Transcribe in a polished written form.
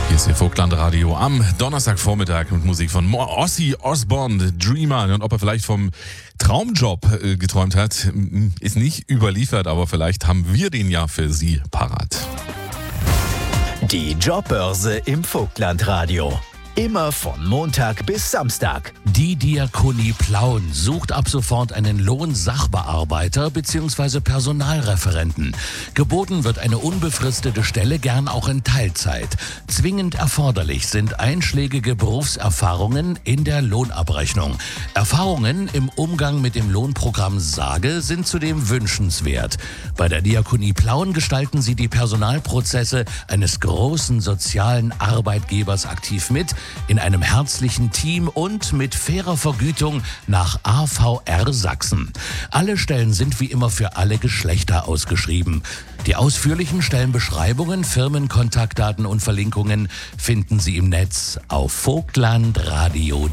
Hier ist Ihr Vogtland-Radio am Donnerstagvormittag mit Musik von Ozzy Osbourne, Dreamer. Und ob er vielleicht vom Traumjob geträumt hat, ist nicht überliefert, aber vielleicht haben wir den ja für Sie parat. Die Jobbörse im Vogtland-Radio. Immer von Montag bis Samstag. Die Diakonie Plauen sucht ab sofort einen Lohnsachbearbeiter bzw. Personalreferenten. Geboten wird eine unbefristete Stelle, gern auch in Teilzeit. Zwingend erforderlich sind einschlägige Berufserfahrungen in der Lohnabrechnung. Erfahrungen im Umgang mit dem Lohnprogramm SAGE sind zudem wünschenswert. Bei der Diakonie Plauen gestalten sie die Personalprozesse eines großen sozialen Arbeitgebers aktiv mit, in einem herzlichen Team und mit fairer Vergütung nach AVR Sachsen. Alle Stellen sind wie immer für alle Geschlechter ausgeschrieben. Die ausführlichen Stellenbeschreibungen, Firmenkontaktdaten und Verlinkungen finden Sie im Netz auf vogtlandradio.de.